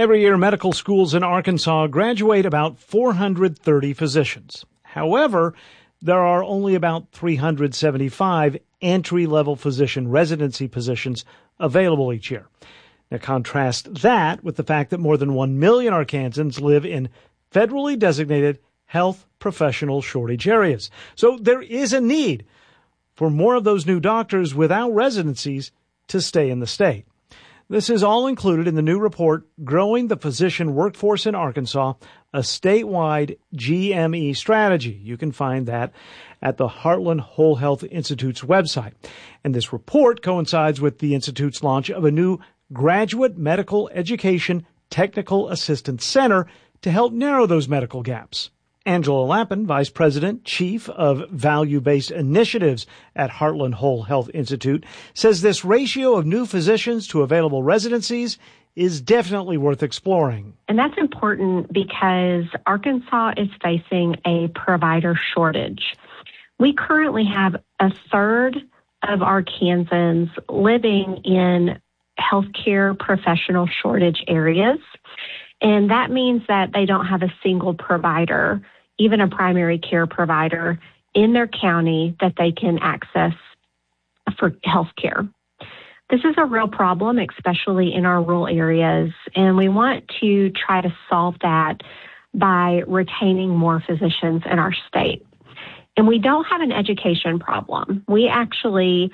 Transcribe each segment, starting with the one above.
Every year, medical schools in Arkansas graduate about 430 physicians. However, there are only about 375 entry-level physician residency positions available each year. Now, contrast that with the fact that more than 1 million Arkansans live in federally designated health professional shortage areas. So there is a need for more of those new doctors without residencies to stay in the state. This is all included in the new report, Growing the Physician Workforce in Arkansas, a statewide GME strategy. You can find that at the Heartland Whole Health Institute's website. And this report coincides with the Institute's launch of a new Graduate Medical Education Technical Assistance Center to help narrow those medical gaps. Angela Lappin, Vice President, Chief of Value-Based Initiatives at Heartland Whole Health Institute, says this ratio of new physicians to available residencies is definitely worth exploring. And that's important because Arkansas is facing a provider shortage. We currently have a third of Arkansans living in healthcare professional shortage areas. And that means that they don't have a single provider, even a primary care provider, in their county that they can access for health care. This is a real problem, especially in our rural areas, and we want to try to solve that by retaining more physicians in our state. And we don't have an education problem. We actually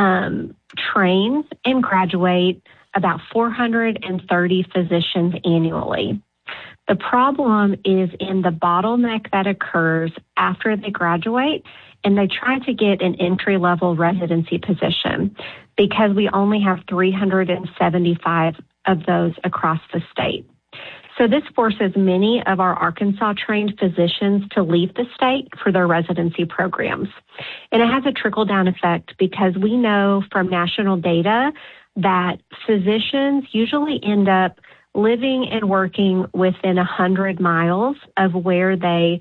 train and graduate about 430 physicians annually. The problem is in the bottleneck that occurs after they graduate and they try to get an entry-level residency position because we only have 375 of those across the state. So this forces many of our Arkansas-trained physicians to leave the state for their residency programs. And it has a trickle-down effect because we know from national data that physicians usually end up living and working within 100 miles of where they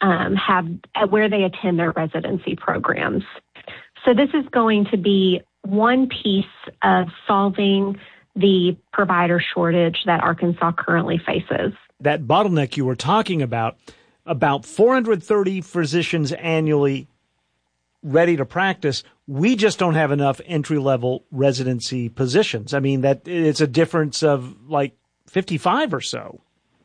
attend their residency programs. So this is going to be one piece of solving the provider shortage that Arkansas currently faces. That bottleneck you were talking about 430 physicians annually ready to practice. We just don't have enough entry-level residency positions. I mean, that it's a difference of like 55 or so.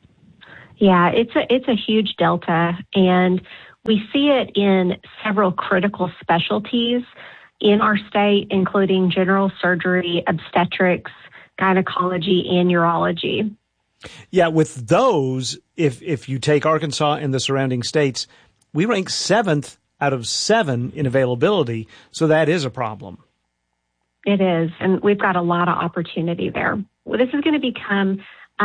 Yeah, it's a huge delta, and we see it in several critical specialties in our state, including general surgery, obstetrics, gynecology, and urology. Yeah, with those, if you take Arkansas and the surrounding states, we rank 7th out of 7 in availability, so that is a problem. It is, and we've got a lot of opportunity there. Well, this is going to become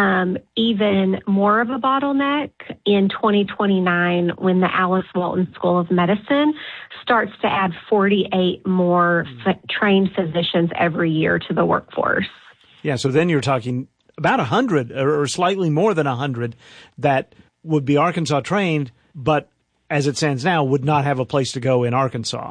even more of a bottleneck in 2029 when the Alice Walton School of Medicine starts to add 48 more trained physicians every year to the workforce. Yeah, so then you're talking about 100 or slightly more than 100 that would be Arkansas trained, but as it stands now, would not have a place to go in Arkansas.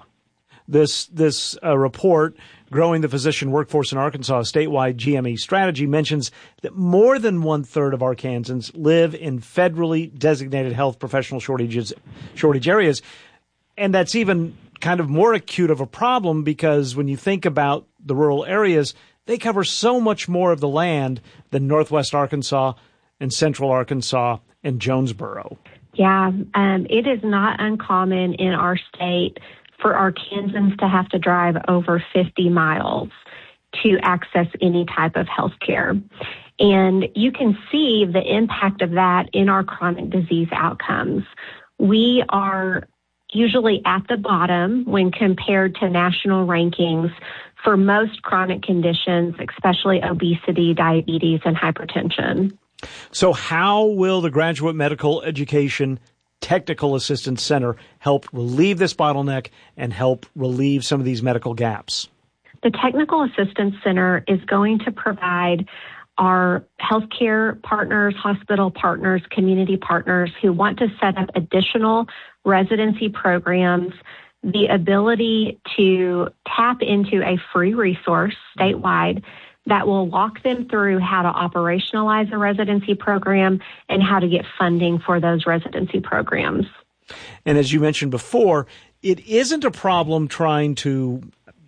This report, Growing the Physician Workforce in Arkansas, a statewide GME strategy, mentions that more than 1/3 of Arkansans live in federally designated health professional shortage areas. And that's even kind of more acute of a problem because when you think about the rural areas, they cover so much more of the land than Northwest Arkansas and Central Arkansas and Jonesboro. Yeah, it is not uncommon in our state for Arkansans to have to drive over 50 miles to access any type of health care. And you can see the impact of that in our chronic disease outcomes. We are usually at the bottom when compared to national rankings for most chronic conditions, especially obesity, diabetes, and hypertension. So how will the Graduate Medical Education Technical Assistance Center help relieve this bottleneck and help relieve some of these medical gaps? The Technical Assistance Center is going to provide our healthcare partners, hospital partners, community partners who want to set up additional residency programs the ability to tap into a free resource statewide that will walk them through how to operationalize a residency program and how to get funding for those residency programs. And as you mentioned before, it isn't a problem trying to,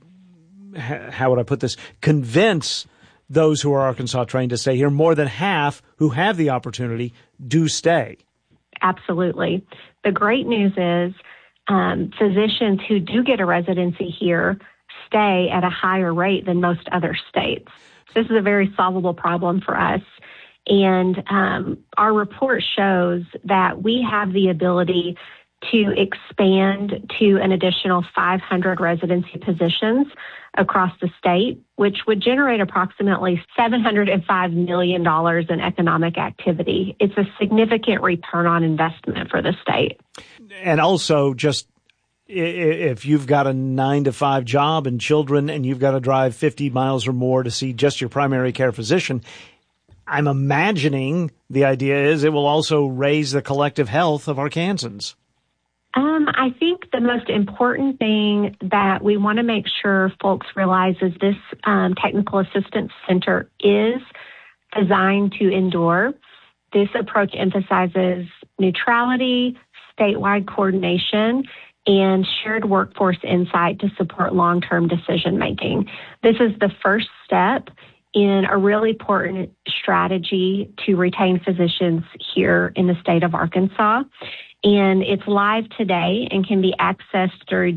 how would I put this, convince those who are Arkansas trained to stay here. More than half who have the opportunity do stay. Absolutely. The great news is physicians who do get a residency here stay at a higher rate than most other states. This is a very solvable problem for us. And our report shows that we have the ability to expand to an additional 500 residency positions across the state, which would generate approximately $705 million in economic activity. It's a significant return on investment for the state. And also, just if you've got a 9-to-5 job and children and you've got to drive 50 miles or more to see just your primary care physician, I'm imagining the idea is it will also raise the collective health of Arkansans. I think the most important thing that we want to make sure folks realize is this technical assistance center is designed to endure. This approach emphasizes neutrality, statewide coordination, and shared workforce insight to support long-term decision-making. This is the first step in a really important strategy to retain physicians here in the state of Arkansas. And it's live today and can be accessed through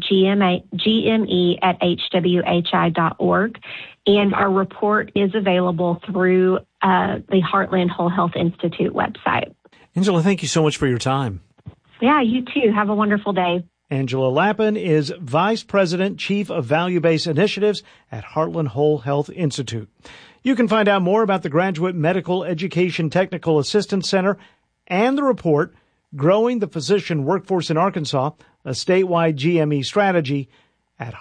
GME at hwhi.org. And our report is available through the Heartland Whole Health Institute website. Angela, thank you so much for your time. Yeah, you too. Have a wonderful day. Angela Lappin is Vice President, Chief of Value-Based Initiatives at Heartland Whole Health Institute. You can find out more about the Graduate Medical Education Technical Assistance Center and the report, Growing the Physician Workforce in Arkansas, a statewide GME strategy, at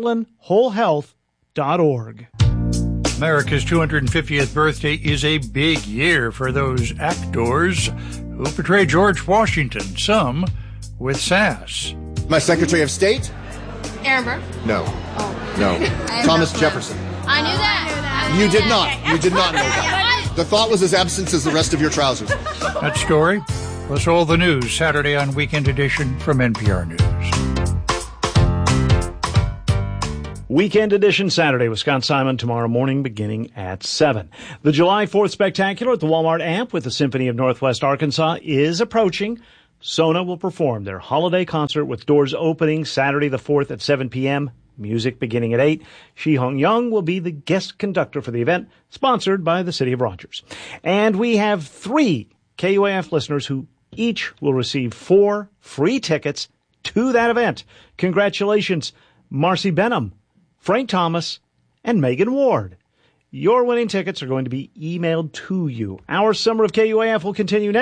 heartlandwholehealth.org. America's 250th birthday is a big year for those actors who portray George Washington, some with sass. My Secretary of State? Aaron Burr? No. Oh. No. Thomas Jefferson. I knew that. You did not. You did not know that. The thought was as absent as the rest of your trousers. That story, plus all the news Saturday on Weekend Edition from NPR News. Weekend Edition Saturday with Scott Simon tomorrow morning beginning at 7. The July 4th Spectacular at the Walmart Amp with the Symphony of Northwest Arkansas is approaching. Sona will perform their holiday concert with doors opening Saturday the 4th at 7 p.m., music beginning at 8. Shi-Hong Young will be the guest conductor for the event, sponsored by the City of Rogers. And we have 3 KUAF listeners who each will receive 4 free tickets to that event. Congratulations, Marcy Benham, Frank Thomas, and Megan Ward. Your winning tickets are going to be emailed to you. Our summer of KUAF will continue next.